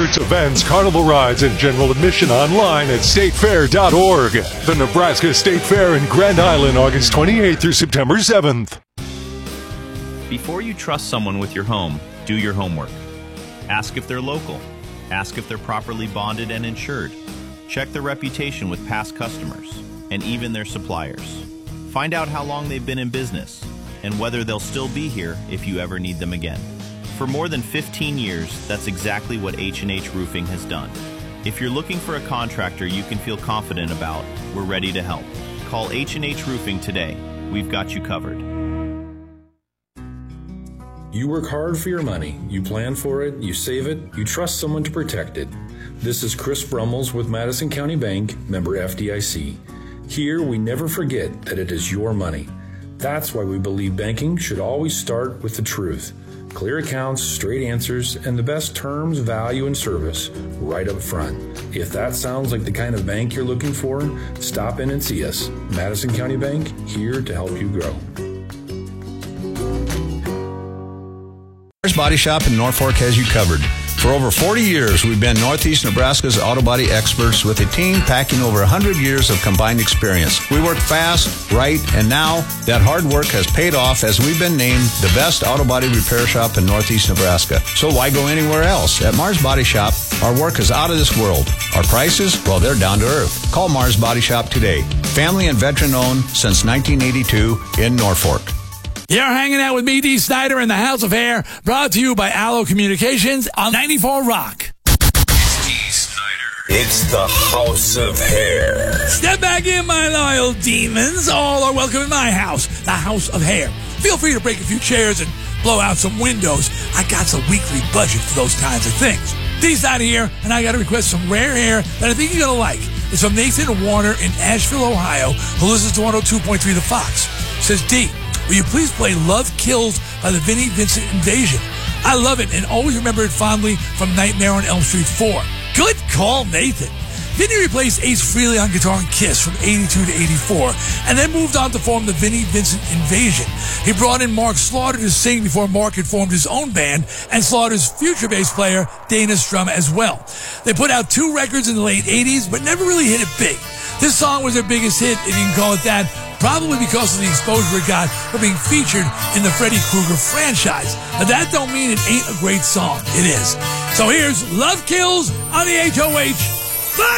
concerts, events, carnival rides, and general admission online at statefair.org. The Nebraska State Fair in Grand Island, August 28th through September 7th. Before you trust someone with your home, do your homework. Ask if they're local. Ask if they're properly bonded and insured. Check their reputation with past customers and even their suppliers. Find out how long they've been in business and whether they'll still be here if you ever need them again. For more than 15 years, that's exactly what H&H Roofing has done. If you're looking for a contractor you can feel confident about, we're ready to help. Call H&H Roofing today. We've got you covered. You work hard for your money. You plan for it, you save it, you trust someone to protect it. This is Chris Brummels with Madison County Bank, member FDIC. Here, we never forget that it is your money. That's why we believe banking should always start with the truth. Clear accounts, straight answers, and the best terms, value, and service right up front. If that sounds like the kind of bank you're looking for, stop in and see us. Madison County Bank, here to help you grow. Mars Body Shop in Norfolk has you covered. For over 40 years, we've been Northeast Nebraska's auto body experts with a team packing over 100 years of combined experience. We work fast, right, and now that hard work has paid off as we've been named the best auto body repair shop in Northeast Nebraska. So why go anywhere else? At Mars Body Shop, our work is out of this world. Our prices, well, they're down to earth. Call Mars Body Shop today. Family and veteran owned since 1982 in Norfolk. You're hanging out with me, Dee Snider, in the House of Hair, brought to you by Allo Communications on 94 Rock. It's Dee Snider. It's the House of Hair. Step back in, my loyal demons. All are welcome in my house, the House of Hair. Feel free to break a few chairs and blow out some windows. I got some weekly budget for those kinds of things. Dee Snider here, and I got to request some rare hair that I think you're going to like. It's from Nathan Warner in Asheville, Ohio, who listens to 102.3 The Fox. Says, Dee, will you please play Love Kills by the Vinnie Vincent Invasion? I love it and always remember it fondly from Nightmare on Elm Street 4. Good call, Nathan. Vinnie replaced Ace Frehley on guitar and Kiss from 82 to 84, and then moved on to form the Vinnie Vincent Invasion. He brought in Mark Slaughter to sing before Mark had formed his own band, and Slaughter's future bass player, Dana Strum, as well. They put out 2 records in the late 80s, but never really hit it big. This song was their biggest hit, if you can call it that, probably because of the exposure it got for being featured in the Freddy Krueger franchise. But that don't mean it ain't a great song. It is. So here's Love Kills on the HOH